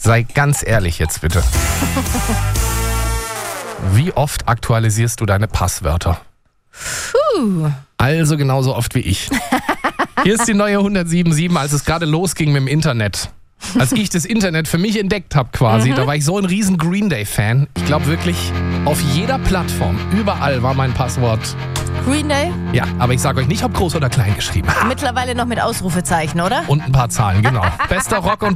Sei ganz ehrlich jetzt bitte. Wie oft aktualisierst du deine Passwörter? Also genauso oft wie ich. Hier ist die neue 107.7, als es gerade losging mit dem Internet. Als ich das Internet für mich entdeckt habe quasi, da war ich so ein riesen Green Day-Fan. Ich glaube wirklich, auf jeder Plattform, überall war mein Passwort. Green Day? Ja, aber ich sage euch nicht, ob groß oder klein geschrieben. Mittlerweile noch mit Ausrufezeichen, oder? Und ein paar Zahlen, genau. Bester Rock und